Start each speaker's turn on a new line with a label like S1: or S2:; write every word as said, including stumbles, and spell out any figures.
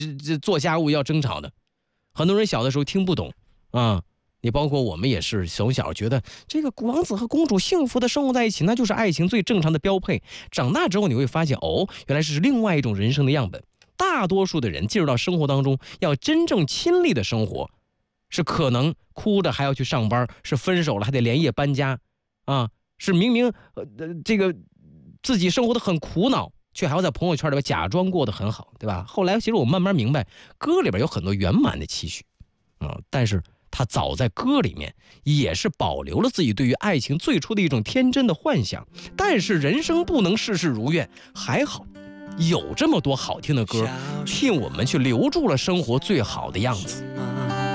S1: 这这做家务要争吵的。很多人小的时候听不懂啊，你包括我们也是，从小觉得这个王子和公主幸福的生活在一起，那就是爱情最正常的标配。长大之后你会发现，哦，原来是另外一种人生的样本。大多数的人进入到生活当中，要真正亲历的生活，是可能哭着还要去上班，是分手了还得连夜搬家啊，是明明呃这个自己生活的很苦恼，却还要在朋友圈里边假装过得很好，对吧？后来其实我慢慢明白，歌里边有很多圆满的期许啊，但是他早在歌里面也是保留了自己对于爱情最初的一种天真的幻想。但是人生不能事事如愿，还好有这么多好听的歌，替我们去留住了生活最好的样子。